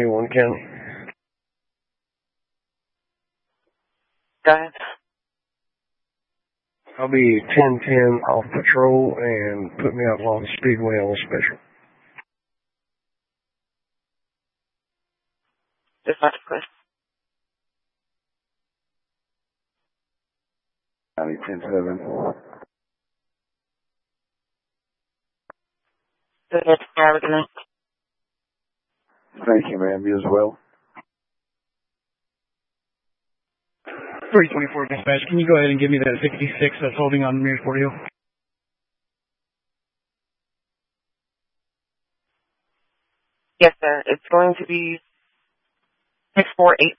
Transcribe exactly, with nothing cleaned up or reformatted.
One County. Go ahead. I'll be ten ten off patrol and put me out along the speedway on special. Dispatch, please. County ten seven. Good night. Have a good night. Thank you, ma'am. You as well. three twenty-four dispatch, can you go ahead and give me that sixty-six that's holding on Mears Fort Hill? Yes, sir. It's going to be six four eight